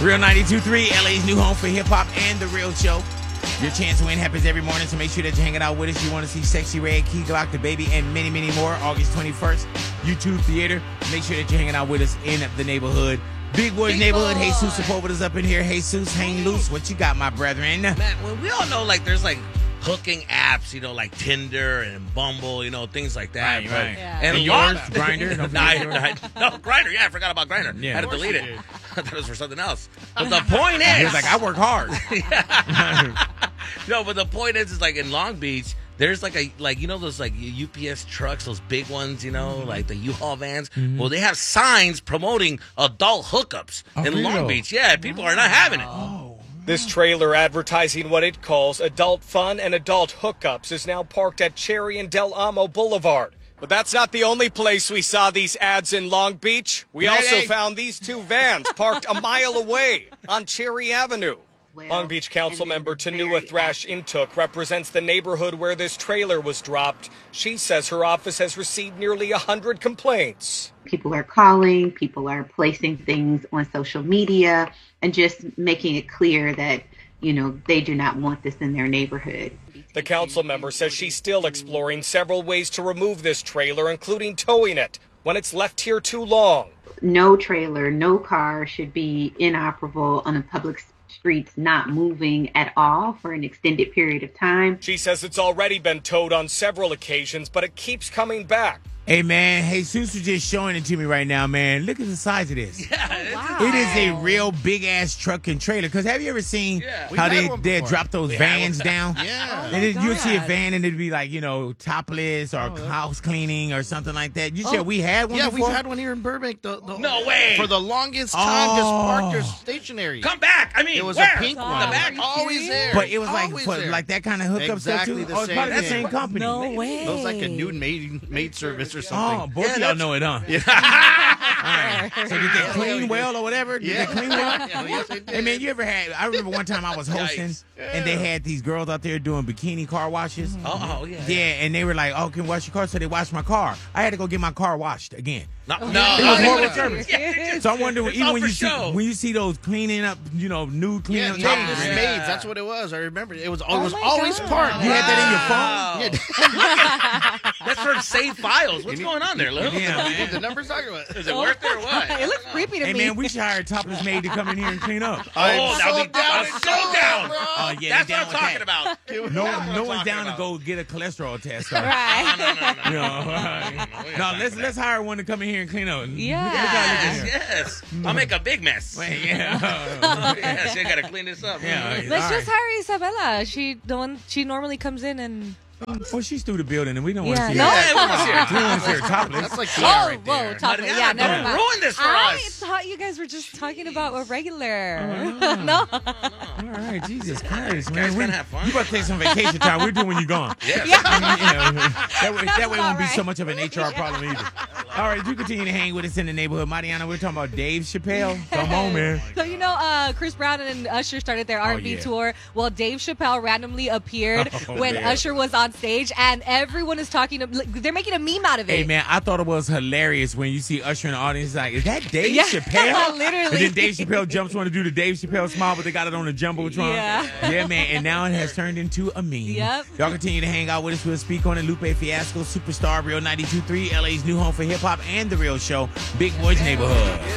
Real 92.3, LA's new home for hip-hop and The Real Show. Your chance to win happens every morning, so make sure that you're hanging out with us. You want to see Sexy Red, Key Glock, The Baby, and many, many more. August 21st, YouTube Theater. Make sure that you're hanging out with us in the neighborhood. Big Boys Neighborhood. Jesus Sepulveda's up in here. Jesus, hang loose. What you got, my brethren? Man, well, we all know, like, there's, like, hooking apps, you know, like Tinder and Bumble, you know, things like that. Right. Yeah. And yours, Grindr? No, Grindr. Yeah, I forgot about Grindr. Yeah. I had to delete it. I thought it was for something else. But the point is... He was like, I work hard. No, but the point is like in Long Beach, there's you know those like UPS trucks, those big ones, you know, like the U-Haul vans. Mm-hmm. Well, they have signs promoting adult hookups in Long Beach. Yeah, people are not having it. Oh. This trailer advertising what it calls adult fun and adult hookups is now parked at Cherry and Del Amo Boulevard. But that's not the only place we saw these ads in Long Beach. We also found these two vans parked a mile away on Cherry Avenue. Long Beach Council member Tanua Thrash Intook represents the neighborhood where this trailer was dropped. She says her office has received nearly 100 complaints. People are calling, people are placing things on social media, and just making it clear that, you know, they do not want this in their neighborhood. The council member says she's still exploring several ways to remove this trailer, including towing it when it's left here too long. No trailer, no car should be inoperable on a public streets, not moving at all for an extended period of time. She says it's already been towed on several occasions, but it keeps coming back. Hey, man, Jesus was just showing it to me right now, man. Look at the size of this. Yeah, It is a real big-ass truck and trailer. Because have you ever seen how they drop those vans down? Yeah. And you'll see a van and it'd be like, you know, topless or house cleaning or something like that. You said we had one before? Yeah, we've had one here in Burbank. No way. For the longest time, just parked there stationary. Come back. I mean, It was where? a pink In one. the back. Always there. But it was like Always for there. like that kind of hookup Exactly stuff, too? the Oh, it's same probably the thing. same company. No way. It was like a nude maid service or something. Oh, both of y'all know it, huh? All right. So did they clean well or whatever? Did they clean well? Yes, they did. Hey, man, you ever had... I remember one time I was hosting, and they had these girls out there doing bikini car washes. Oh, yeah. Yeah, and they were like, oh, can we wash your car? So they washed my car. I had to go get my car washed again. No. It was horrible service. Yeah. So I'm wondering, It's even all when for you show. see those cleaning up, you know, nude cleaning up Yeah, topless, maids. man. That's what it was. I remember. It was my always God. parked. You had that in your phone? Wow. That's for saved files. What's going on there, Lil? Yeah, man. The numbers talking about. Is it worth it or what? It looks creepy to Hey, me. man, we should hire a topless maid to come in here and clean up. Oh, so I'm down so to go, down. bro. Oh, yeah, That's they what down I'm with talking that. about. No one's down to about. go get a cholesterol test. Right. You know, no, let's hire one to come in here and clean up. Yeah. Look at that, look at Yes. I'll make a big mess. that. Yeah. Yes, you gotta clean this up. Yeah. Let's All just right. hire Isabella. She normally comes in and Well, she's through the building, and we don't want to Yeah, see no. her. Yeah, we wanna see her. We don't want to see her topless. That's like whoa, whoa, chocolate. Mariana, Yeah, never don't mind. ruin this for I us. thought you guys were just talking about a regular. Oh, No. All right, Jesus Christ, Guys man. gonna have fun. You about to take some vacation time. We're doing when you're gone. Yes. That way it won't be so right. much of an HR problem either. All right, you continue to hang with us in the neighborhood. Mariana, we're talking about Dave Chappelle. Come on, man. So you know, Chris Brown and Usher started their R&B yeah. tour. Well, Dave Chappelle randomly appeared Oh, when man. Usher was on stage, and everyone is talking. They're making a meme out of it. Hey, man, I thought it was hilarious when you see Usher in the audience like, is that Dave Yeah, Chappelle? literally. And then Dave Chappelle jumps on to do the Dave Chappelle smile, but they got it on the Jumbotron. Yeah. Yeah, man, and now it has turned into a meme. Yep. Y'all continue to hang out with us. We'll speak on it. Lupe Fiasco, Superstar, Real 92.3, LA's new home for hip-hop and The Real Show, Big Boys Neighborhood.